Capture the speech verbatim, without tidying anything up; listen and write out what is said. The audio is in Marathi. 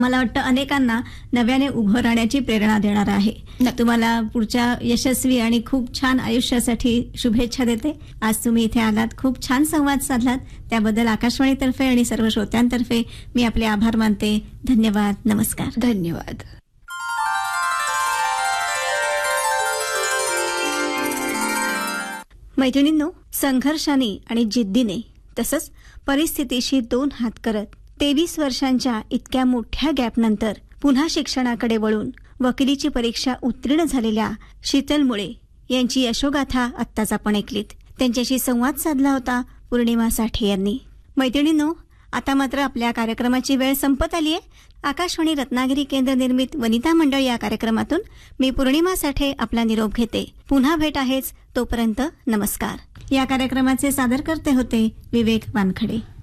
मला वाटतं अनेकांना नव्याने उभं राहण्याची प्रेरणा देणार आहे. तुम्हाला पुढच्या यशस्वी आणि खूप छान आयुष्यासाठी शुभेच्छा देते. आज तुम्ही इथे आलात, खूप छान संवाद साधलात, त्याबद्दल आकाशवाणीतर्फे आणि सर्व श्रोत्यांतर्फे मी आपले आभार मानते. धन्यवाद. नमस्कार. धन्यवाद. मैत्रिणींनो, संघर्षाने आणि जिद्दीने तसंच परिस्थितीशी दोन हात करत तेवीस वर्षांच्या इतक्या मोठ्या गॅपनंतर पुन्हा शिक्षणाकडे वळून वकिलीची परीक्षा उत्तीर्ण झालेल्या शीतल मुळे यांची यशोगाथा आत्ताच आपण ऐकलीत. त्यांच्याशी संवाद साधला होता पौर्णिमा साठे यांनी. मैत्रिणींनो, आता मात्र आपल्या कार्यक्रमाची वेळ संपत आली आहे. आकाशवाणी रत्नागिरी केंद्र निर्मित वनिता मंडळ या कार्यक्रमातून मी पौर्णिमा साठे आपला निरोप घेते. पुन्हा भेट आहेच, तोपर्यंत नमस्कार. या कार्यक्रमाचे सादरकर्ते होते विवेक वानखडे.